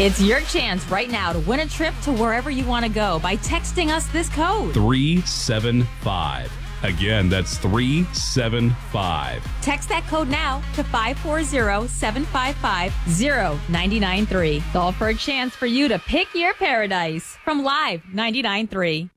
It's your chance right now to win a trip to wherever you want to go by texting us this code. 375. Again, that's 375. Text that code now to 540-755-0993. All for a chance for you to pick your paradise from Live 99.3.